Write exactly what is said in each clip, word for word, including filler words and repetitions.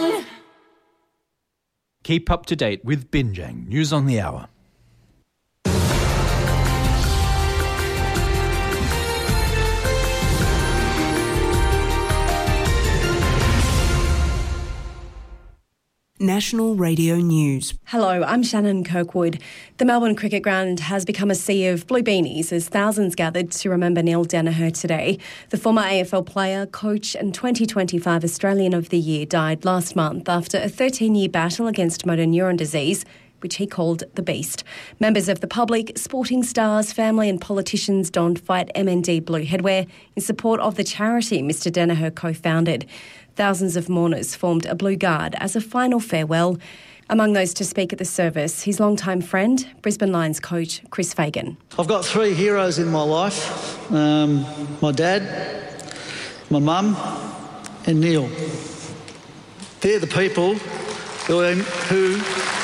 one. Keep up to date with Binjang News on the Hour. National Radio News. Hello, I'm Shannon Kirkwood. The Melbourne Cricket Ground has become a sea of blue beanies as thousands gathered to remember Neil Daniher today. The former A F L player, coach and twenty twenty-five Australian of the Year died last month after a thirteen-year battle against motor neuron disease, which he called the Beast. Members of the public, sporting stars, family and politicians donned Fight M N D blue headwear in support of the charity Mister Daniher co-founded. Thousands of mourners formed a blue guard as a final farewell. Among those to speak at the service, his longtime friend, Brisbane Lions coach Chris Fagan. I've got three heroes in my life. Um, my dad, my mum and Neil. They're the people who... who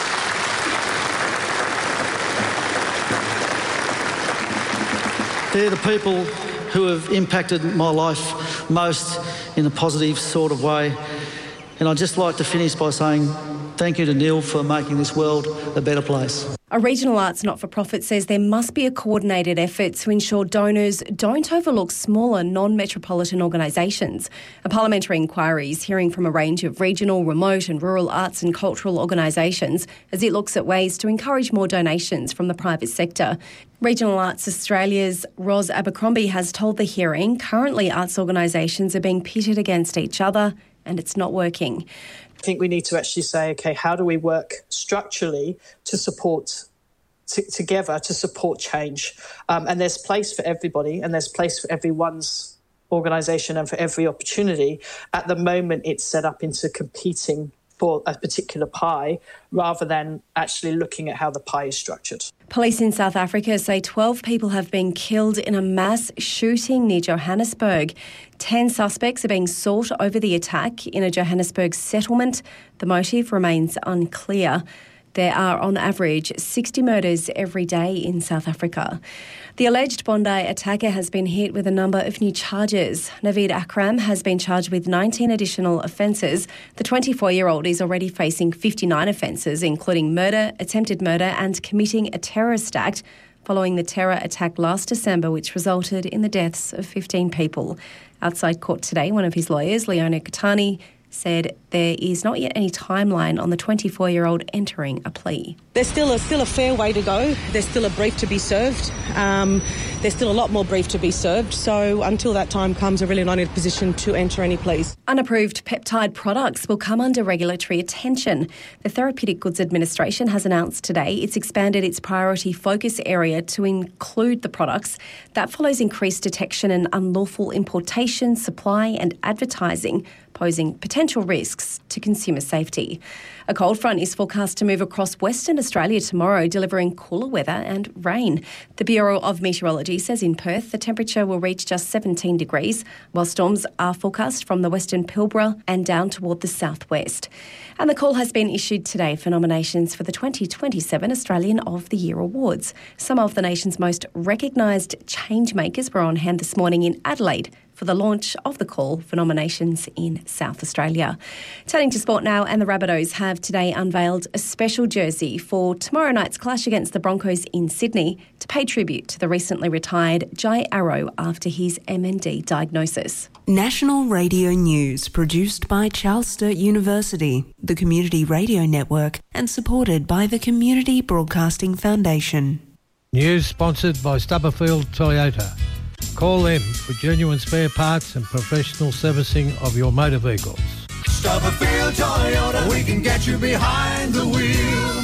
They're the people who have impacted my life most in a positive sort of way. And I'd just like to finish by saying thank you to Neil for making this world a better place. A regional arts not-for-profit says there must be a coordinated effort to ensure donors don't overlook smaller non-metropolitan organisations. A parliamentary inquiry is hearing from a range of regional, remote and rural arts and cultural organisations as it looks at ways to encourage more donations from the private sector. Regional Arts Australia's Ros Abercrombie has told the hearing currently arts organisations are being pitted against each other and it's not working. I think we need to actually say, OK, how do we work structurally to support, t- together to support change? Um, and there's place for everybody and there's place for everyone's organisation and for every opportunity. At the moment, it's set up into competing for a particular pie rather than actually looking at how the pie is structured. Police in South Africa say twelve people have been killed in a mass shooting near Johannesburg. Ten suspects are being sought over the attack in a Johannesburg settlement. The motive remains unclear. There are, on average, sixty murders every day in South Africa. The alleged Bondi attacker has been hit with a number of new charges. Naveed Akram has been charged with nineteen additional offences. The twenty-four-year-old is already facing fifty-nine offences, including murder, attempted murder and committing a terrorist act following the terror attack last December, which resulted in the deaths of fifteen people. Outside court today, one of his lawyers, Leona Katani, said there is not yet any timeline on the twenty-four-year-old entering a plea. There's still a, still a fair way to go. There's still a brief to be served. Um, there's still a lot more brief to be served. So until that time comes, we're really not in a position to enter any pleas. Unapproved peptide products will come under regulatory attention. The Therapeutic Goods Administration has announced today it's expanded its priority focus area to include the products. That follows increased detection and unlawful importation, supply and advertising, posing potential risks to consumer safety. A cold front is forecast to move across Western Australia tomorrow, delivering cooler weather and rain. The Bureau of Meteorology says in Perth the temperature will reach just seventeen degrees, while storms are forecast from the Western Pilbara and down toward the southwest. And the call has been issued today for nominations for the twenty twenty-seven Australian of the Year Awards. Some of the nation's most recognised changemakers were on hand this morning in Adelaide for the launch of the call for nominations in South Australia. Turning to sport now, and the Rabbitohs have today unveiled a special jersey for tomorrow night's clash against the Broncos in Sydney to pay tribute to the recently retired Jai Arrow after his M N D diagnosis. National Radio News, produced by Charles Sturt University, the Community Radio Network, and supported by the Community Broadcasting Foundation. News sponsored by Stubberfield Toyota. Call them for genuine spare parts and professional servicing of your motor vehicles. Stubberfield Toyota, we can get you behind the wheel.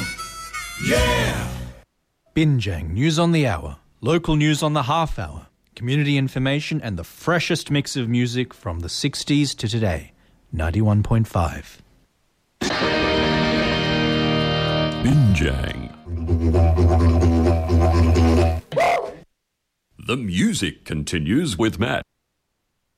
Yeah! Binjang News on the Hour, local news on the half hour, community information and the freshest mix of music from the sixties to today. ninety-one point five. Binjang. The music continues with Matt.